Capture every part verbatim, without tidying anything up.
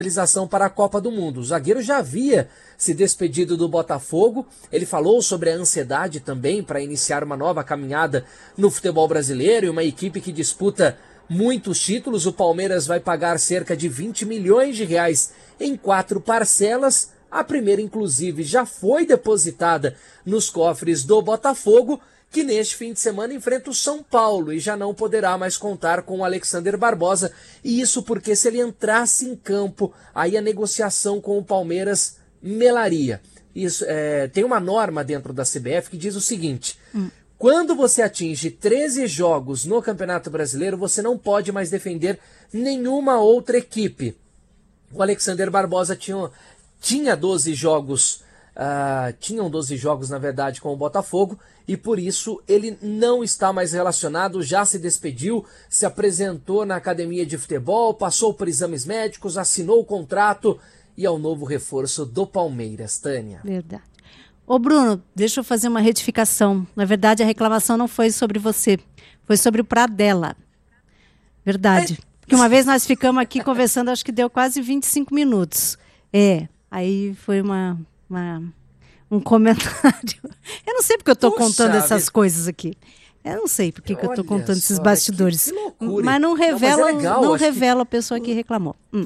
realização para a Copa do Mundo. O zagueiro já havia se despedido do Botafogo, ele falou sobre a ansiedade também para iniciar uma nova caminhada no futebol brasileiro e uma equipe que disputa muitos títulos. O Palmeiras vai pagar cerca de vinte milhões de reais em quatro parcelas. A primeira, inclusive, já foi depositada nos cofres do Botafogo, que neste fim de semana enfrenta o São Paulo e já não poderá mais contar com o Alexander Barbosa. E isso porque se ele entrasse em campo, aí a negociação com o Palmeiras melaria. Isso, é, tem uma norma dentro da C B F que diz o seguinte: hum. quando você atinge treze jogos no Campeonato Brasileiro, você não pode mais defender nenhuma outra equipe. O Alexander Barbosa tinha, tinha doze jogos, uh, tinham doze jogos, na verdade, com o Botafogo, e por isso ele não está mais relacionado, já se despediu, se apresentou na academia de futebol, passou por exames médicos, assinou o contrato e é o novo reforço do Palmeiras, Tânia. Verdade. Ô Bruno, deixa eu fazer uma retificação. Na verdade, a reclamação não foi sobre você, foi sobre o Pradella. Verdade. É. Porque uma vez nós ficamos aqui conversando, acho que deu quase vinte e cinco minutos. É, aí foi uma, uma, um comentário. Eu não sei porque eu estou contando essas vida. coisas aqui. Eu não sei porque que eu estou contando esses bastidores. Que, que loucura. Mas não revela, não, mas é legal, não revela que... a pessoa que reclamou. Hum.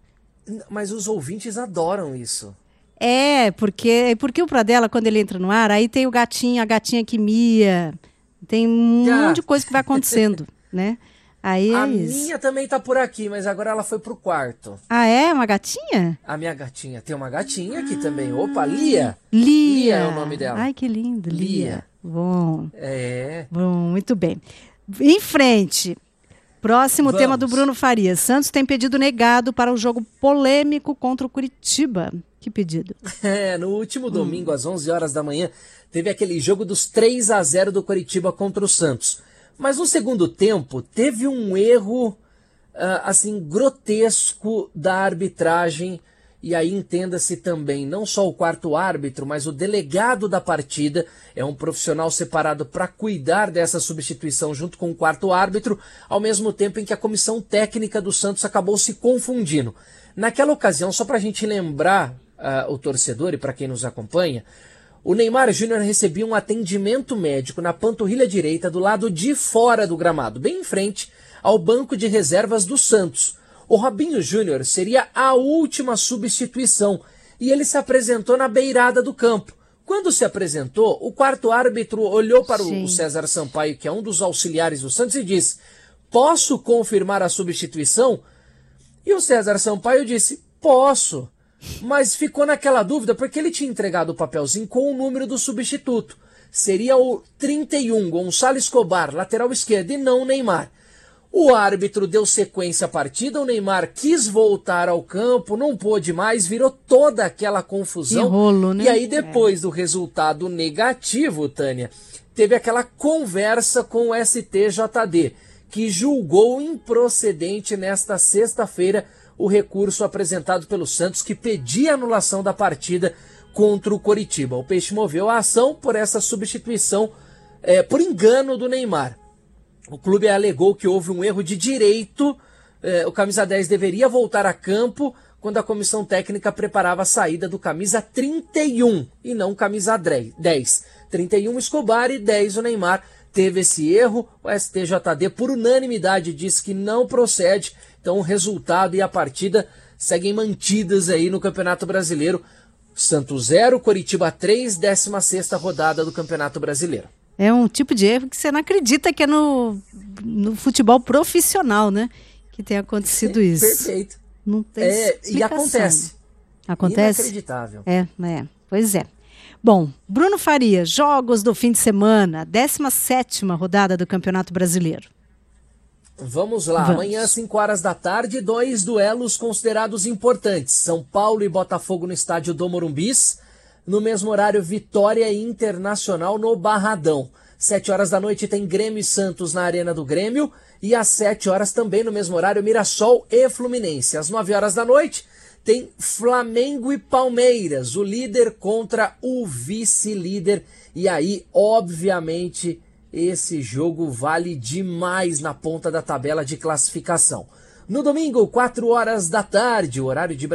Mas os ouvintes adoram isso. É, porque, porque o Pradella, quando ele entra no ar, aí tem o gatinho, a gatinha que mia, tem um ah. monte de coisa que vai acontecendo, né? Aí é a isso. minha também tá por aqui, mas agora ela foi pro quarto. Ah, é? Uma gatinha? A minha gatinha. Tem uma gatinha aqui ah. também. Opa, Lia. Lia. Lia é o nome dela. Ai, que lindo, Lia. Lia. Bom. É. Bom, muito bem. Em frente. Próximo Vamos. tema do Bruno Farias. Santos tem pedido negado para o jogo polêmico contra o Curitiba. Que pedido? É, no último domingo, hum. às onze horas da manhã, teve aquele jogo dos três a zero do Curitiba contra o Santos. Mas no segundo tempo, teve um erro, uh, assim, grotesco da arbitragem. E aí entenda-se também, não só o quarto árbitro, mas o delegado da partida é um profissional separado para cuidar dessa substituição junto com o quarto árbitro, ao mesmo tempo em que a comissão técnica do Santos acabou se confundindo. Naquela ocasião, só para a gente lembrar uh, o torcedor e para quem nos acompanha, o Neymar Júnior recebia um atendimento médico na panturrilha direita do lado de fora do gramado, bem em frente ao banco de reservas do Santos. O Robinho Júnior seria a última substituição e ele se apresentou na beirada do campo. Quando se apresentou, o quarto árbitro olhou para Sim. o César Sampaio, que é um dos auxiliares do Santos, e disse: posso confirmar a substituição? E o César Sampaio disse: posso. Mas ficou naquela dúvida porque ele tinha entregado o papelzinho com o número do substituto. Seria o trinta e um, Gonçalo Escobar, lateral esquerdo, e não o Neymar. O árbitro deu sequência à partida, o Neymar quis voltar ao campo, não pôde mais, virou toda aquela confusão. Rolo, né? E aí depois é. do resultado negativo, Tânia, teve aquela conversa com o S T J D, que julgou improcedente nesta sexta-feira o recurso apresentado pelo Santos, que pedia anulação da partida contra o Coritiba. O Peixe moveu a ação por essa substituição, é, por engano do Neymar. O clube alegou que houve um erro de direito, eh, o camisa dez deveria voltar a campo quando a comissão técnica preparava a saída do camisa trinta e um e não camisa dez. trinta e um Escobar e dez o Neymar. Teve esse erro, o S T J D por unanimidade disse que não procede, então o resultado e a partida seguem mantidas aí no Campeonato Brasileiro. Santos zero, Coritiba três, décima sexta rodada do Campeonato Brasileiro. É um tipo de erro que você não acredita que é no, no futebol profissional, né? Que tem acontecido isso. Perfeito. Não tem é, e acontece. Acontece? Inacreditável. É, é, pois é. Bom, Bruno Farias, jogos do fim de semana, décima sétima rodada do Campeonato Brasileiro. Vamos lá, Vamos. Amanhã às cinco horas da tarde, dois duelos considerados importantes. São Paulo e Botafogo no estádio do Morumbis. No mesmo horário, Vitória e Internacional no Barradão. Sete horas da noite tem Grêmio e Santos na Arena do Grêmio. E às sete horas também, no mesmo horário, Mirassol e Fluminense. Às nove horas da noite tem Flamengo e Palmeiras, o líder contra o vice-líder. E aí, obviamente, esse jogo vale demais na ponta da tabela de classificação. No domingo, quatro horas da tarde, o horário de